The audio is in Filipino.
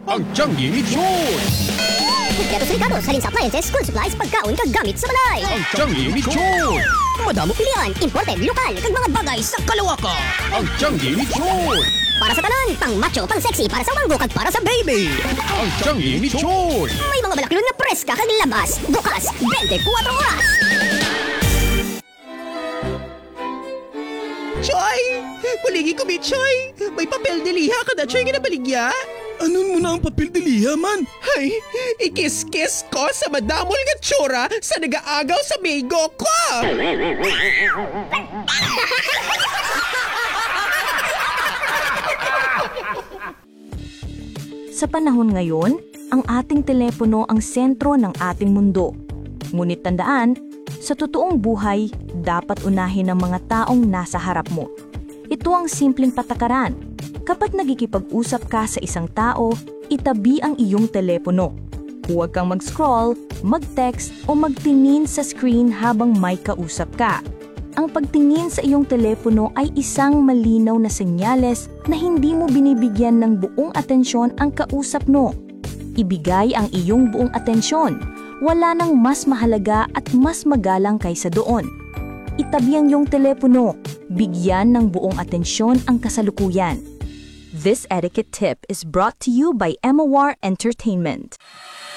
Ang Changi ni Chon! Kompleto ricados, halin sa appliances, school supplies, pagkaon, kagamit sa balay. Ang Changi ni Chon! Madamo pilian, imported, lokal, kag mga bagay sa kalawakan. Ang Changi ni Chon! Para sa tanan, pang macho, pang sexy, para sa wanggo, kag para sa baby. Ang Changi ni Chon! May mga balaklon nga preska kag labas, bukas, 24 oras. Choy! Kuligi ko, Choy! May papel de liha ka na, Choy, ginabaligya? Anon mo na ang papel de liha, man? Ay, ikis-kis ko sa madamol nga tsura sa nagaagaw sa migo ko! Sa panahon ngayon, ang ating telepono ang sentro ng ating mundo. Ngunit tandaan, sa totoong buhay, dapat unahin ng mga taong nasa harap mo. Ito ang simpleng patakaran. Kapag nagkikipag-usap ka sa isang tao, itabi ang iyong telepono. Huwag kang mag-scroll, mag-text o magtingin sa screen habang may kausap ka. Ang pagtingin sa iyong telepono ay isang malinaw na senyales na hindi mo binibigyan ng buong atensyon ang kausap mo. Ibigay ang iyong buong atensyon. Wala nang mas mahalaga at mas magalang kaysa doon. Itabi ang iyong telepono. Bigyan ng buong atensyon ang kasalukuyan. This etiquette tip is brought to you by Emawar Entertainment.